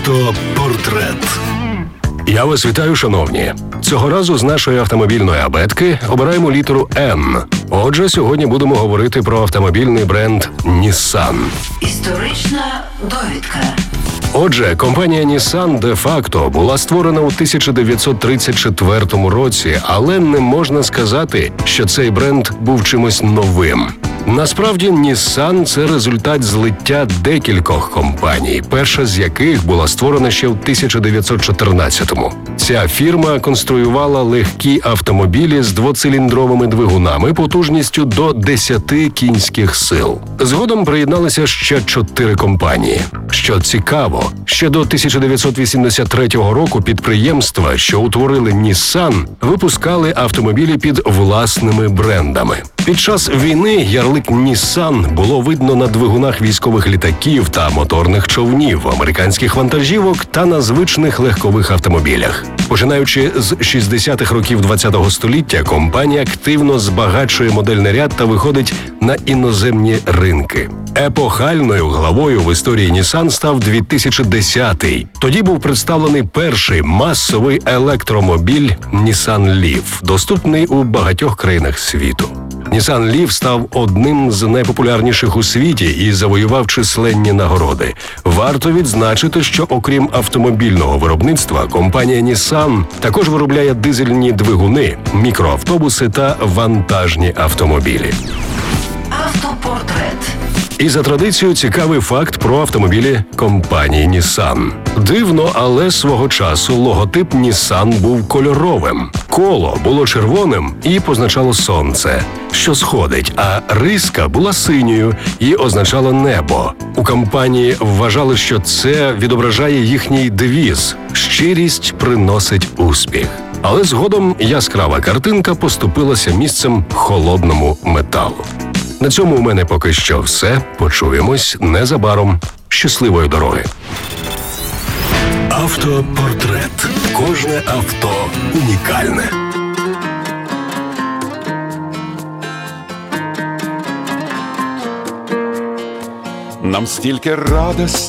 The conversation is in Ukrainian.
Автопортрет. Я вас вітаю, шановні. Цього разу з нашої автомобільної абетки обираємо літеру «Н». Отже, сьогодні будемо говорити про автомобільний бренд Nissan. Історична довідка. Отже, компанія Nissan де-факто була створена у 1934 році, але не можна сказати, що цей бренд був чимось новим. Насправді, Nissan – це результат злиття декількох компаній, перша з яких була створена ще в 1914-му. Ця фірма конструювала легкі автомобілі з двоциліндровими двигунами потужністю до 10 кінських сил. Згодом приєдналися ще 4 компанії. Що цікаво, ще до 1983 року підприємства, що утворили Nissan, випускали автомобілі під власними брендами. Під час війни ярлик Nissan було видно на двигунах військових літаків та моторних човнів, американських вантажівок та на звичних легкових автомобілях. Починаючи з 60-х років ХХ століття, компанія активно збагачує модельний ряд та виходить на іноземні ринки. Епохальною главою в історії Nissan став 2010-й. Тоді був представлений перший масовий електромобіль Nissan Leaf, доступний у багатьох країнах світу. Nissan Leaf став одним з найпопулярніших у світі і завоював численні нагороди. Варто відзначити, що окрім автомобільного виробництва, компанія Nissan також виробляє дизельні двигуни, мікроавтобуси та вантажні автомобілі. Автопортрет. І за традицією цікавий факт про автомобілі компанії Nissan. Дивно, але свого часу логотип Nissan був кольоровим. Коло було червоним і позначало сонце, що сходить, а риска була синьою і означала небо. У компанії вважали, що це відображає їхній девіз «Щирість приносить успіх». Але згодом яскрава картинка поступилася місцем холодному металу. На цьому у мене поки що все. Почуємось незабаром. Щасливої дороги. Автопортрет. Кожне авто унікальне. Нам стільки радості